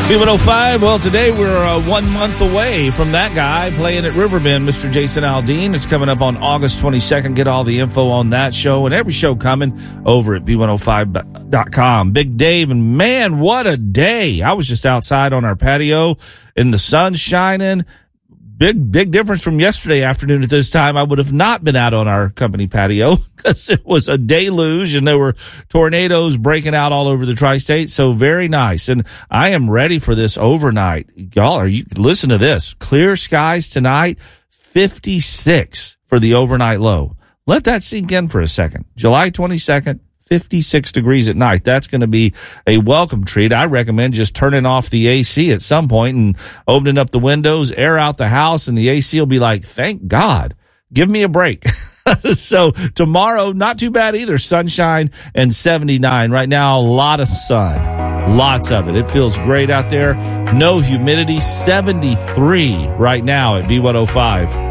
B105, well, today we're 1 month away from that guy playing at Riverbend, Mr. Jason Aldean. It's coming up on August 22nd. Get all the info on that show and every show coming over at B105.com. Big Dave, and man, what a day. I was just outside on our patio and the sun's shining. Big difference from yesterday afternoon at this time. I would have not been out on our company patio because it was a deluge and there were tornadoes breaking out all over the tri-state. So very nice. And I am ready for this overnight. Y'all, listen to this. Clear skies tonight, 56 for the overnight low. Let that sink in for a second. July 22nd. 56 degrees at night. That's going to be a welcome treat. I recommend just turning off the AC at some point and opening up the windows, air out the house, and the AC will be like, thank God, give me a break. So tomorrow, not too bad either. Sunshine and 79. Right now, a lot of sun. Lots of it. It feels great out there. No humidity. 73 right now at B105.